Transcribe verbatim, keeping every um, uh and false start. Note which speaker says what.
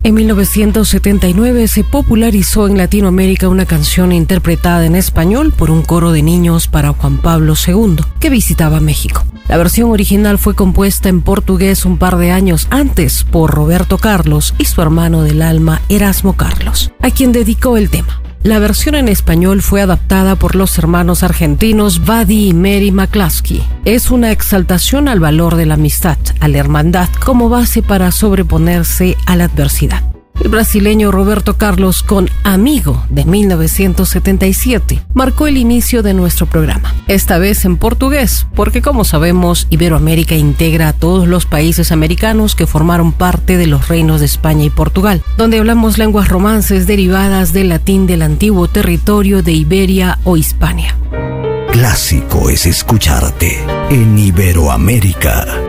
Speaker 1: En mil novecientos setenta y nueve se popularizó en Latinoamérica una canción interpretada en español por un coro de niños para Juan Pablo segundo, que visitaba México. La versión original fue compuesta en portugués un par de años antes por Roberto Carlos y su hermano del alma Erasmo Carlos, a quien dedicó el tema. La versión en español fue adaptada por los hermanos argentinos Buddy y Mary McCluskey. Es una exaltación al valor de la amistad, a la hermandad como base para sobreponerse a la adversidad. El brasileño Roberto Carlos con Amigo de mil novecientos setenta y siete marcó el inicio de nuestro programa, esta vez en portugués, porque como sabemos, Iberoamérica integra a todos los países americanos que formaron parte de los reinos de España y Portugal, donde hablamos lenguas romances derivadas del latín del antiguo territorio de Iberia o Hispania.
Speaker 2: Clásico es escucharte en Iberoamérica.